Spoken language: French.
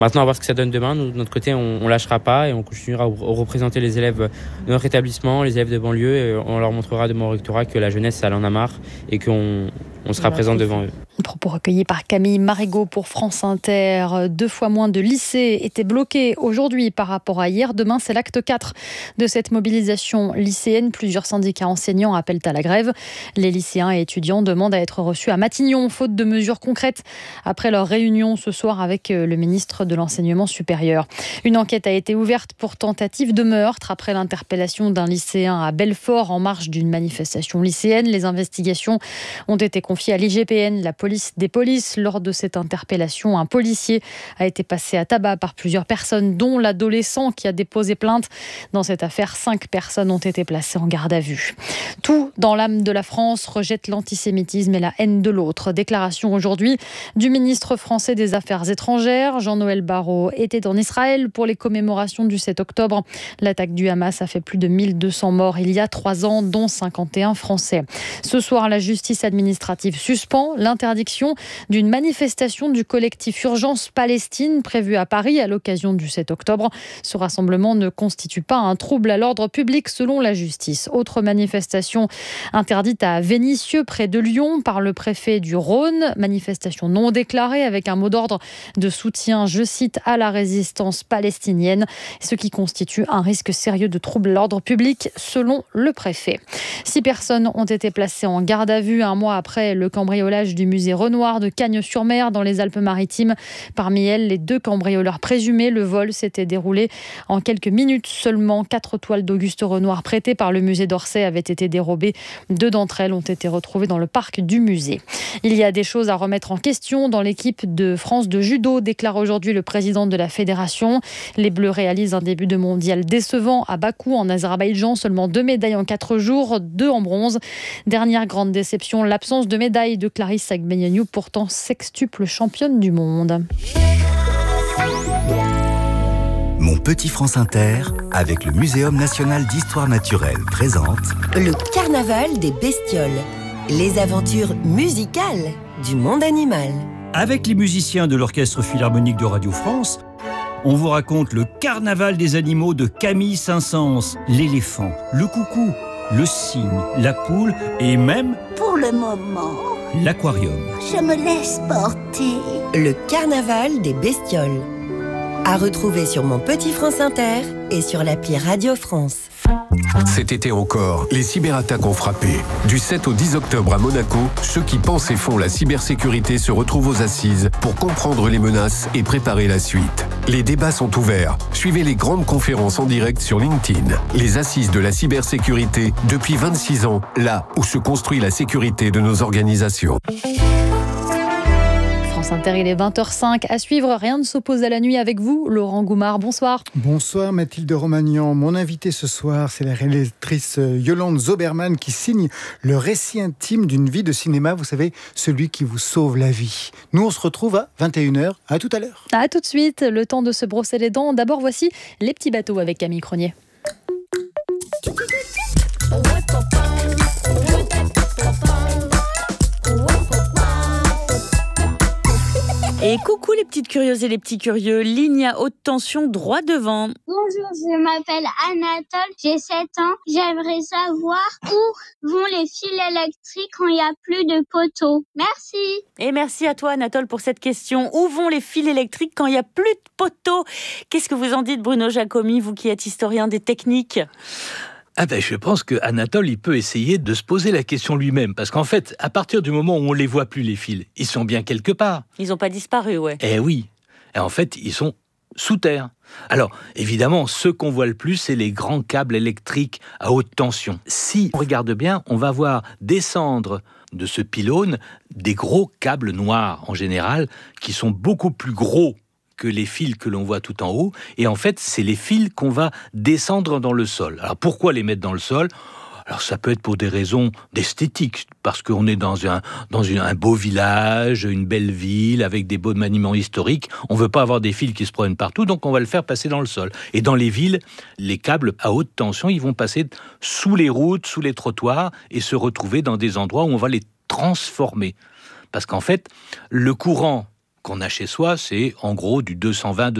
Maintenant, on va voir ce que ça donne demain. Nous, de notre côté, on lâchera pas et on continuera à représenter les élèves de notre établissement, les élèves de banlieue. Et on leur montrera demain au rectorat que la jeunesse, elle en a marre et qu'on sera présent devant eux. Propos recueillis par Camille Marigot pour France Inter. 2 fois moins de lycées étaient bloqués aujourd'hui par rapport à hier. Demain, c'est l'acte 4 de cette mobilisation lycéenne. Plusieurs syndicats enseignants appellent à la grève. Les lycéens et étudiants demandent à être reçus à Matignon, faute de mesures concrètes, après leur réunion ce soir avec le ministre de l'Enseignement supérieur. Une enquête a été ouverte pour tentative de meurtre après l'interpellation d'un lycéen à Belfort en marge d'une manifestation lycéenne. Les investigations ont été confiées à l'IGPN, la police des polices. Lors de cette interpellation, un policier a été passé à tabac par plusieurs personnes, dont l'adolescent qui a déposé plainte. Dans cette affaire, 5 personnes ont été placées en garde à vue. Tout dans l'âme de la France rejette l'antisémitisme et la haine de l'autre. Déclaration aujourd'hui du ministre français des Affaires étrangères. Jean-Noël Barrot était en Israël pour les commémorations du 7 octobre. L'attaque du Hamas a fait plus de 1200 morts il y a 3 ans, dont 51 Français. Ce soir, la justice administrative suspend l'interdiction d'une manifestation du collectif Urgence Palestine prévue à Paris à l'occasion du 7 octobre. Ce rassemblement ne constitue pas un trouble à l'ordre public selon la justice. Autre manifestation interdite à Vénissieux près de Lyon par le préfet du Rhône. Manifestation non déclarée avec un mot d'ordre de soutien, je cite, à la résistance palestinienne, ce qui constitue un risque sérieux de trouble à l'ordre public selon le préfet. 6 personnes ont été placées en garde à vue un mois après le cambriolage du musée Renoir de Cagnes-sur-Mer dans les Alpes-Maritimes. Parmi elles, les 2 cambrioleurs présumés. Le vol s'était déroulé en quelques minutes seulement. 4 toiles d'Auguste Renoir prêtées par le musée d'Orsay avaient été dérobées. 2 d'entre elles ont été retrouvées dans le parc du musée. Il y a des choses à remettre en question dans l'équipe de France de judo, déclare aujourd'hui le président de la fédération. Les Bleus réalisent un début de mondial décevant à Bakou en Azerbaïdjan. Seulement 2 médailles en 4 jours, 2 en bronze. Dernière grande déception, l'absence de médaille de Clarisse Agbenienou, pourtant sextuple championne du monde. Mon petit France Inter, avec le Muséum national d'histoire naturelle, présente le carnaval des bestioles, les aventures musicales du monde animal. Avec les musiciens de l'Orchestre Philharmonique de Radio France, on vous raconte le carnaval des animaux de Camille Saint-Saëns, l'éléphant, le coucou, le cygne, la poule et même, pour le moment, l'aquarium. Je me laisse porter. Le carnaval des bestioles. À retrouver sur Mon Petit France Inter et sur l'appli Radio France. Cet été encore, les cyberattaques ont frappé. Du 7 au 10 octobre à Monaco, ceux qui pensent et font la cybersécurité se retrouvent aux assises pour comprendre les menaces et préparer la suite. Les débats sont ouverts. Suivez les grandes conférences en direct sur LinkedIn. Les assises de la cybersécurité depuis 26 ans, là où se construit la sécurité de nos organisations. France Inter, il est 20h05. À suivre, rien ne s'oppose à la nuit avec vous, Laurent Goumard. Bonsoir. Bonsoir Mathilde Romagnan. Mon invité ce soir, c'est la réalisatrice Yolande Zoberman qui signe le récit intime d'une vie de cinéma. Vous savez, celui qui vous sauve la vie. Nous, on se retrouve à 21h. À tout à l'heure. À tout de suite. Le temps de se brosser les dents. D'abord, voici Les Petits Bateaux avec Camille Cronier. Et coucou les petites curieuses et les petits curieux, ligne à haute tension droit devant. Bonjour, je m'appelle Anatole, j'ai 7 ans. J'aimerais savoir où vont les fils électriques quand il n'y a plus de poteaux. Merci. Et merci à toi Anatole pour cette question. Où vont les fils électriques quand il n'y a plus de poteaux ? Qu'est-ce que vous en dites Bruno Jacomi, vous qui êtes historien des techniques ? Je pense que Anatole, il peut essayer de se poser la question lui-même. Parce qu'en fait, à partir du moment où on ne les voit plus, les fils, ils sont bien quelque part. Ils n'ont pas disparu, ouais. Eh oui. Et en fait, ils sont sous terre. Alors, évidemment, ce qu'on voit le plus, c'est les grands câbles électriques à haute tension. Si on regarde bien, on va voir descendre de ce pylône des gros câbles noirs, en général, qui sont beaucoup plus gros que les fils que l'on voit tout en haut. Et en fait, c'est les fils qu'on va descendre dans le sol. Alors, pourquoi les mettre dans le sol ? Alors, ça peut être pour des raisons d'esthétique, parce qu'on est dans un beau village, une belle ville, avec des beaux monuments historiques. On ne veut pas avoir des fils qui se promènent partout, donc on va le faire passer dans le sol. Et dans les villes, les câbles à haute tension, ils vont passer sous les routes, sous les trottoirs, et se retrouver dans des endroits où on va les transformer. Parce qu'en fait, le courant qu'on a chez soi, c'est en gros du 220